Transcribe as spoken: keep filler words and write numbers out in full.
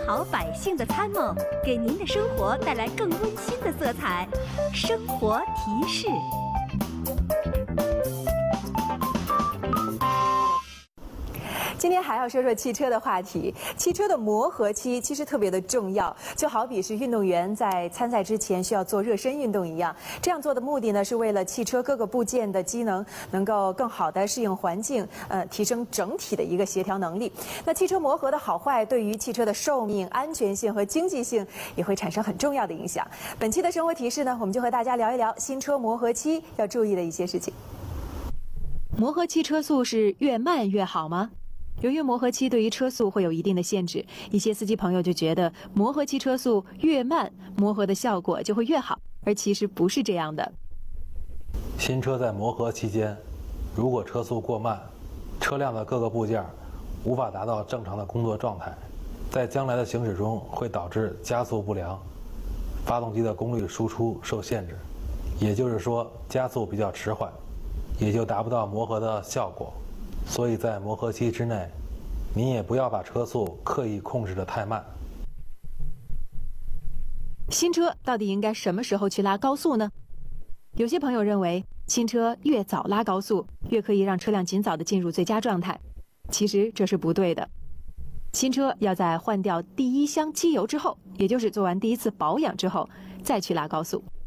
好百姓的参谋，给您的生活带来更温馨的色彩。生活提示。 今天还要说说汽车的话题。汽车的磨合期其实特别的重要，就好比是运动员在参赛之前需要做热身运动一样。这样做的目的呢，是为了汽车各个部件的机能能够更好的适应环境，呃，提升整体的一个协调能力。那汽车磨合的好坏，对于汽车的寿命、安全性和经济性也会产生很重要的影响。本期的生活提示呢，我们就和大家聊一聊新车磨合期要注意的一些事情。磨合期车速是越慢越好吗？由于磨合期对于车速会有一定的限制，一些司机朋友就觉得磨合期车速越慢，磨合的效果就会越好，而其实不是这样的。 新车在磨合期间，如果车速过慢，车辆的各个部件无法达到正常的工作状态，在将来的行驶中会导致加速不良，发动机的功率输出受限制，也就是说加速比较迟缓，也就达不到磨合的效果。所以在磨合期之内，您也不要把车速刻意控制得太慢。 新车到底应该什么时候去拉高速呢？有些朋友认为，新车越早拉高速，越可以让车辆尽早的进入最佳状态。其实这是不对的。新车要在换掉第一箱机油之后，也就是做完第一次保养之后，再去拉高速。